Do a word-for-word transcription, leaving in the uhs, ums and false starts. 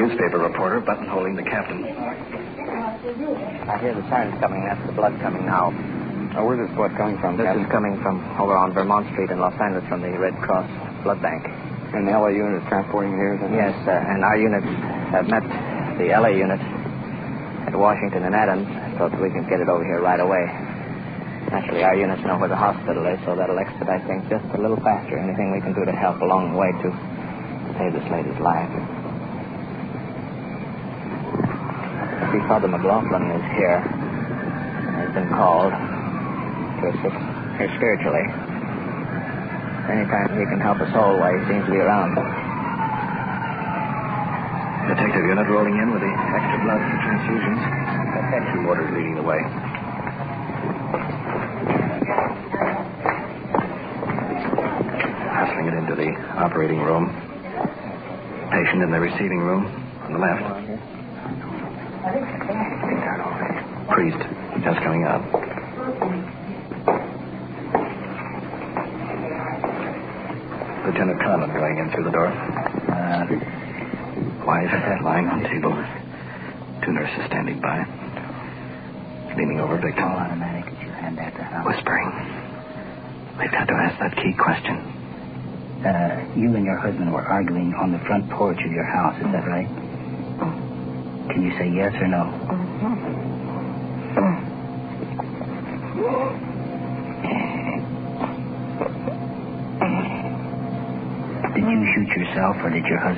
newspaper reporter buttonholing the captain. I hear the sirens coming. That's the blood coming now. Oh, where's this blood coming from, This Captain? is coming from over on Vermont Street in Los Angeles from the Red Cross Blood Bank. And the L A unit is transporting here? Then? Yes, uh, and our units have met the L A unit at Washington and Adams so that we can get it over here right away. Naturally, our units know where the hospital is, so that'll expedite things just a little faster. Anything we can do to help along the way to save this lady's life. See, Father McLaughlin is here. Has been called to assist her spiritually. Anytime he can help us all while he seems to be around. Detective unit rolling in with the extra blood for transfusions. Two mortars leading the way. Hustling it into the operating room. Patient in the receiving room on the left. Priest just coming out. Lieutenant Conlon going in through the door. Uh, Wise lying on table. Two nurses standing by. Leaning over victim. All automatic. Did you hand that to her? Whispering. We've got to ask that key question. Uh, you and your husband were arguing on the front porch of your house, is that right? Can you say yes or no? Did you shoot yourself or did your husband?